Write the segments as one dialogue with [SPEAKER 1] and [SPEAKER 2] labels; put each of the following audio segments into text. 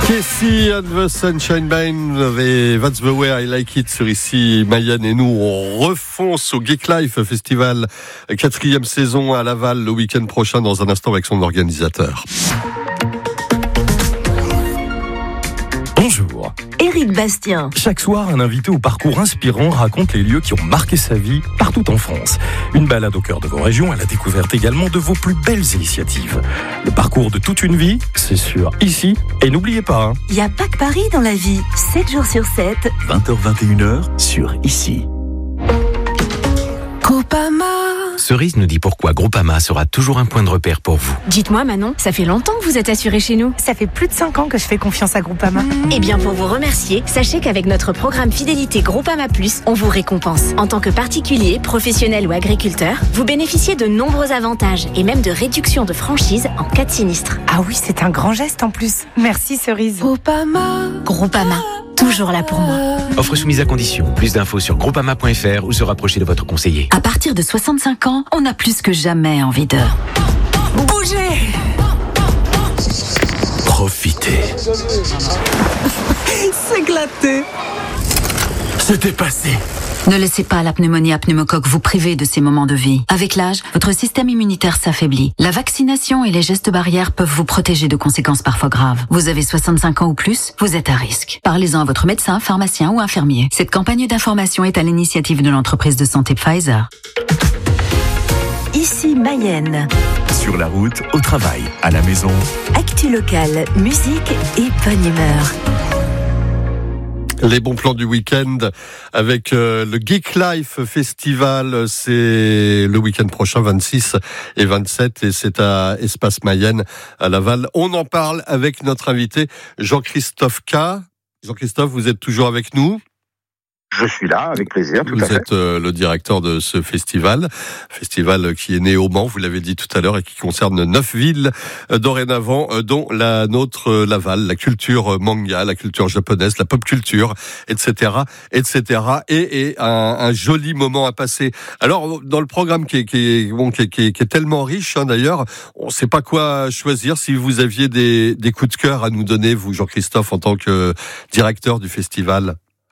[SPEAKER 1] Casey and the Sunshine Band et That's the Way I Like It sur ici Mayenne, et nous on refonce au Geek Life Festival 4e saison à Laval le week-end prochain, dans un instant avec son organisateur.
[SPEAKER 2] Bonjour.
[SPEAKER 3] Éric Bastien.
[SPEAKER 2] Chaque soir, un invité au parcours inspirant raconte les lieux qui ont marqué sa vie partout en France. Une balade au cœur de vos régions, à la découverte également de vos plus belles initiatives. Le parcours de toute une vie, c'est sûr, ici. Et n'oubliez pas,
[SPEAKER 3] Il n'y a pas que Paris dans la vie. 7 jours sur 7.
[SPEAKER 4] 20h-21h sur ici.
[SPEAKER 3] Groupama.
[SPEAKER 5] Cerise nous dit pourquoi Groupama sera toujours un point de repère pour vous.
[SPEAKER 6] Dites-moi Manon, ça fait longtemps que vous êtes assurée chez nous.
[SPEAKER 7] Ça fait plus de 5 ans que je fais confiance à Groupama.
[SPEAKER 6] Eh bien, pour vous remercier, sachez qu'avec notre programme Fidélité Groupama Plus, on vous récompense. En tant que particulier, professionnel ou agriculteur, vous bénéficiez de nombreux avantages et même de réductions de franchise en cas de sinistre.
[SPEAKER 7] Ah oui, c'est un grand geste en plus. Merci Cerise.
[SPEAKER 6] Groupama, toujours là pour moi.
[SPEAKER 5] Offre soumise à condition. Plus d'infos sur groupama.fr ou se rapprocher de votre conseiller.
[SPEAKER 3] À partir de 65 ans, on a plus que jamais envie de bouger.
[SPEAKER 4] Profitez.
[SPEAKER 3] S'éclater.
[SPEAKER 4] C'était passé.
[SPEAKER 3] Ne laissez pas la pneumonie à pneumocoque vous priver de ces moments de vie. Avec l'âge, votre système immunitaire s'affaiblit. La vaccination et les gestes barrières peuvent vous protéger de conséquences parfois graves. Vous avez 65 ans ou plus, vous êtes à risque. Parlez-en à votre médecin, pharmacien ou infirmier. Cette campagne d'information est à l'initiative de l'entreprise de santé Pfizer. Ici Mayenne.
[SPEAKER 4] Sur la route, au travail, à la maison.
[SPEAKER 3] Actu locale, musique et bonne humeur.
[SPEAKER 1] Les bons plans du week-end avec le Geek Life Festival, c'est le week-end prochain, 26 et 27, et c'est à Espace Mayenne à Laval. On en parle avec notre invité Jean-Christophe K. Jean-Christophe, vous êtes toujours avec nous?
[SPEAKER 8] Je suis là, avec plaisir, tout à fait.
[SPEAKER 1] Vous êtes le directeur de ce festival qui est né au Mans, vous l'avez dit tout à l'heure, et qui concerne 9 villes dorénavant, dont la nôtre, Laval, la culture manga, la culture japonaise, la pop culture, etc., etc., et un joli moment à passer. Alors, dans le programme qui est tellement riche, d'ailleurs, on ne sait pas quoi choisir. Si vous aviez des coups de cœur à nous donner, vous, Jean-Christophe, en tant que directeur du festival.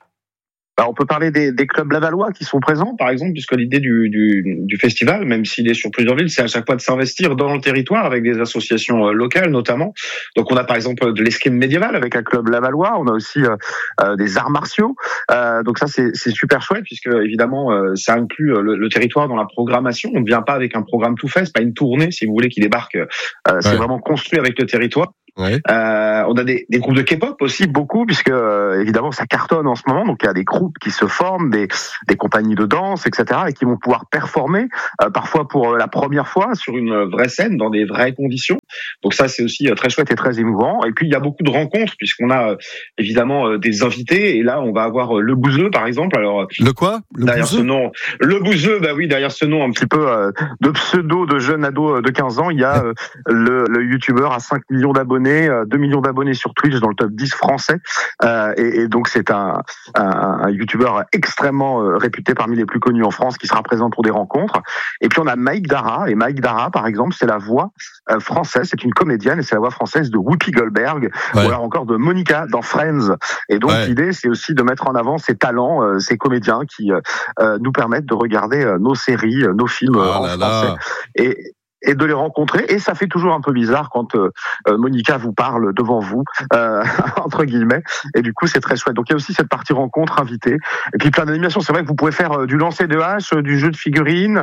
[SPEAKER 8] On peut parler des clubs lavallois qui sont présents, par exemple, puisque l'idée du festival, même s'il est sur plusieurs villes, c'est à chaque fois de s'investir dans le territoire avec des associations locales notamment. Donc on a par exemple de l'escrime médiévale avec un club lavallois, on a aussi des arts martiaux. Donc ça c'est super chouette, puisque évidemment ça inclut le territoire dans la programmation. On ne vient pas avec un programme tout fait, c'est pas une tournée si vous voulez qui débarque. C'est vraiment construit avec le territoire.
[SPEAKER 1] Ouais.
[SPEAKER 8] On a des groupes de K-pop aussi, beaucoup, puisque évidemment ça cartonne en ce moment, donc il y a des groupes qui se forment, des compagnies de danse, etc., et qui vont pouvoir performer parfois pour la première fois sur une vraie scène, dans des vraies conditions. Donc ça c'est aussi très chouette et très émouvant. Et puis il y a beaucoup de rencontres, puisqu'on a évidemment des invités, et là on va avoir Le Bouzeux par exemple. Alors
[SPEAKER 1] le quoi?
[SPEAKER 8] Derrière ce nom, Le Bouzeux, bah oui, derrière ce nom un petit peu de pseudo de jeune ado de 15 ans, il y a le youtubeur à 5 millions d'abonnés, 2 millions d'abonnés sur Twitch, dans le top 10 français, et donc c'est un youtubeur extrêmement réputé, parmi les plus connus en France, qui sera présent pour des rencontres. Et puis on a Mike Dara, et Mike Dara par exemple c'est la voix française, c'est une comédienne, et c'est la voix française de Whoopi Goldberg, ou alors encore de Monica dans Friends. Et donc l'idée c'est aussi de mettre en avant ces talents, ces comédiens qui nous permettent de regarder nos séries, nos films en français, et de les rencontrer. Et ça fait toujours un peu bizarre quand Monica vous parle devant vous, entre guillemets, et du coup c'est très chouette. Donc il y a aussi cette partie rencontre, invitée, et puis plein d'animations. C'est vrai que vous pouvez faire du lancer de hache, du jeu de figurines,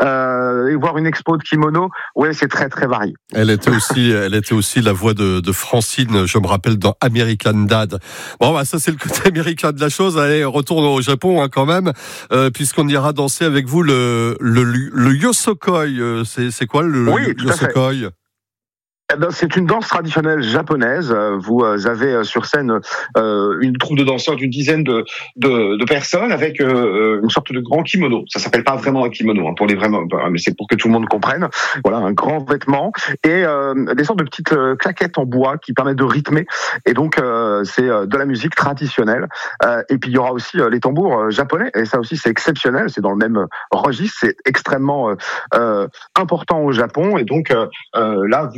[SPEAKER 8] et voir une expo de kimono. Ouais, c'est très très varié.
[SPEAKER 1] Elle était aussi la voix de Francine, je me rappelle, dans American Dad. Bon, bah ça c'est le côté américain de la chose. Allez, retourne au Japon quand même, puisqu'on ira danser avec vous le Yosokoi. C'est quoi le Yosokoi?
[SPEAKER 8] C'est une danse traditionnelle japonaise. Vous avez sur scène une troupe de danseurs d'une dizaine de personnes avec une sorte de grand kimono. Ça s'appelle pas vraiment un kimono, pour les vraiment, mais c'est pour que tout le monde comprenne. Voilà, un grand vêtement et des sortes de petites claquettes en bois qui permettent de rythmer. Et donc c'est de la musique traditionnelle. Et puis il y aura aussi les tambours japonais. Et ça aussi c'est exceptionnel. C'est dans le même registre. C'est extrêmement important au Japon. Et donc là vous avez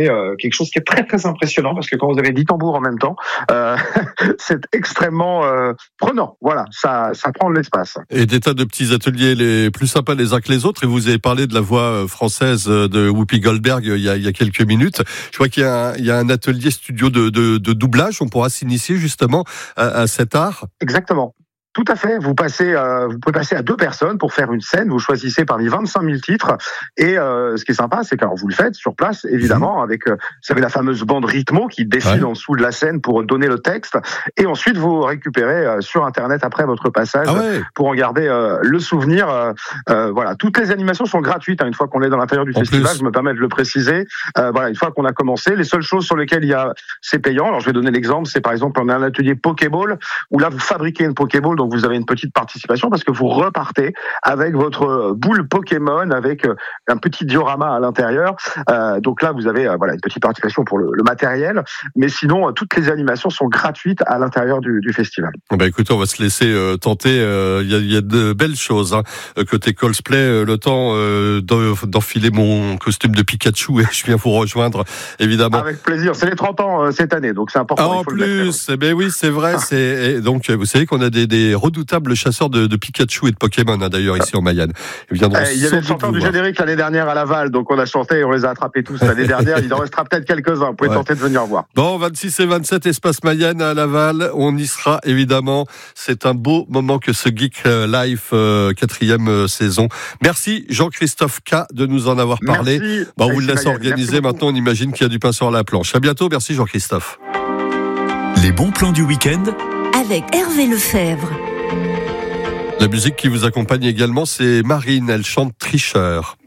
[SPEAKER 8] c'est quelque chose qui est très très impressionnant parce que quand vous avez 10 tambours en même temps, c'est extrêmement prenant. Voilà, ça prend de l'espace.
[SPEAKER 1] Et des tas de petits ateliers les plus sympas les uns que les autres. Et vous avez parlé de la voix française de Whoopi Goldberg il y a quelques minutes. Je vois qu'il y a un atelier studio de doublage. On pourra s'initier justement à cet art.
[SPEAKER 8] Exactement. Tout à fait. Vous pouvez passer à 2 personnes pour faire une scène. Vous choisissez parmi 25 000 titres. Et ce qui est sympa, c'est que vous le faites sur place, évidemment, avec vous savez la fameuse bande rythmo qui défile en dessous de la scène pour donner le texte. Et ensuite, vous récupérez sur Internet après votre passage pour en garder le souvenir. Voilà, toutes les animations sont gratuites une fois qu'on est dans l'intérieur du festival. Je me permets de le préciser. Voilà, une fois qu'on a commencé, les seules choses sur lesquelles c'est payant. Alors, je vais donner l'exemple. C'est par exemple on a un atelier Pokéball où là vous fabriquez une Pokéball. Donc vous avez une petite participation parce que vous repartez avec votre boule Pokémon avec un petit diorama à l'intérieur. Donc là, vous avez une petite participation pour le matériel. Mais sinon, toutes les animations sont gratuites à l'intérieur du festival.
[SPEAKER 1] Écoutez, on va se laisser tenter. Il y a de belles choses. Côté cosplay, le temps d'enfiler mon costume de Pikachu et je viens vous rejoindre, évidemment.
[SPEAKER 8] Avec plaisir. C'est les 30 ans cette année, donc c'est important.
[SPEAKER 1] En plus, oui, c'est vrai. Et donc, vous savez qu'on a des redoutables chasseurs de Pikachu et de Pokémon, d'ailleurs, ici en Mayenne.
[SPEAKER 8] Il y avait le chanteur du générique l'année dernière à Laval, donc on a chanté et on les a attrapés tous l'année dernière. Il en restera peut-être quelques-uns. Vous pouvez tenter de venir voir.
[SPEAKER 1] Bon, 26 et 27, Espace Mayenne à Laval. On y sera, évidemment. C'est un beau moment que ce Geek Life 4e saison. Merci, Jean-Christophe K, de nous en avoir parlé.
[SPEAKER 8] Merci.
[SPEAKER 1] On vous le laisse organiser. Maintenant, on imagine qu'il y a du pain sur la planche. À bientôt. Merci, Jean-Christophe.
[SPEAKER 4] Les bons plans du week-end
[SPEAKER 9] avec Hervé Lefebvre.
[SPEAKER 1] La musique qui vous accompagne également, c'est Marine, elle chante Tricheur.